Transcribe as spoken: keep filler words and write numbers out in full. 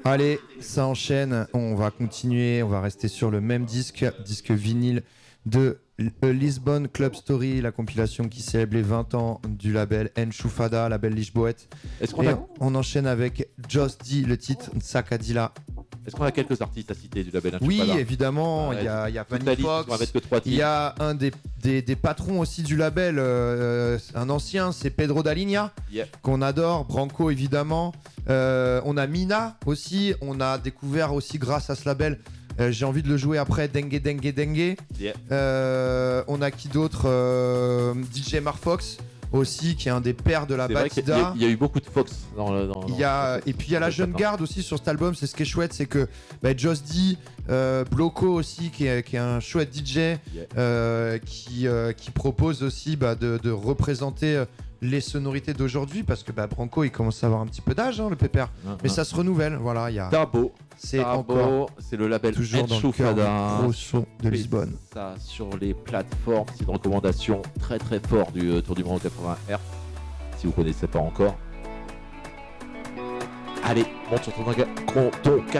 Allez, ça enchaîne. On va continuer. On va rester sur le même disque, disque vinyle de Lisbon Club Story, la compilation qui célèbre les vingt ans du label Enchufada, label Lisboète. Est-ce qu'on Et a... on enchaîne avec Just D, le titre Sakadila. Est-ce qu'on a quelques artistes à citer du label Oui, Enchufada? évidemment. Il Ouais, y a, y a toute Vanny la liste, Fox. on va mettre que trois Il y titres. a un des, des, des patrons aussi du label, euh, un ancien, c'est Pedro Dalinha, Yeah. qu'on adore. Branco, évidemment. Euh, on a Mina aussi. On a découvert aussi grâce à ce label. Euh, j'ai envie de le jouer après, Dengue Dengue Dengue. Yeah. Euh, on a qui d'autre euh, D J Marfox aussi, qui est un des pères de la C'est vrai qu'il y, Batida. a- il y a eu beaucoup de Fox dans le. Dans, Il y a, dans- et puis il y a la dans- jeune garde aussi sur cet album. C'est ce qui est chouette, c'est que bah, Just D, euh, Bloco aussi, qui est, qui est un chouette D J, Yeah. euh, qui, euh, qui propose aussi bah, de, de représenter euh, les sonorités d'aujourd'hui, parce que bah, Branco il commence à avoir un petit peu d'âge, hein, le pépère. Hein, Mais hein. ça se renouvelle, voilà. Il y a, Tabo. c'est Tabo, encore c'est le label toujours dans le cœur du Enchufada. gros son de Lisbonne. Ça sur les plateformes, c'est une recommandation très très fort du euh, Tour du Monde quatre-vingts hertz. Si vous connaissez pas encore. Allez, monte sur ton, ton, ton